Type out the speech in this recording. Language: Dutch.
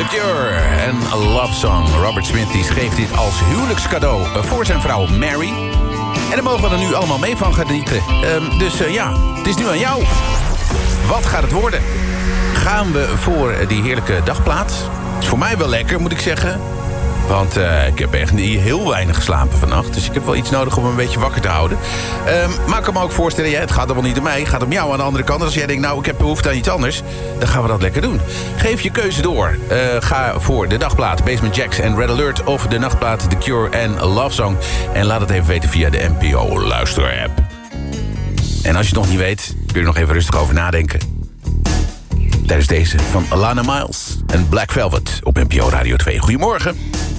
The Cure en A Love Song. Robert Smith die schreef dit als huwelijkscadeau voor zijn vrouw Mary. En daar mogen we er nu allemaal mee van genieten. Dus het is nu aan jou. Wat gaat het worden? Gaan we voor die heerlijke dagplaat? Is voor mij wel lekker, moet ik zeggen. Want ik heb echt niet heel weinig geslapen vannacht. Dus ik heb wel iets nodig om me een beetje wakker te houden. Maar ik kan me ook voorstellen, het gaat er wel niet om mij. Het gaat om jou aan de andere kant. Als jij denkt, nou, ik heb behoefte aan iets anders, dan gaan we dat lekker doen. Geef je keuze door. Ga voor de dagplaat Basement Jaxx en Red Alert, of de nachtplaat The Cure en A Love Song. En laat het even weten via de NPO Luister-app. En als je het nog niet weet, kun je er nog even rustig over nadenken. Tijdens deze van Alana Miles en Black Velvet op NPO Radio 2. Goedemorgen.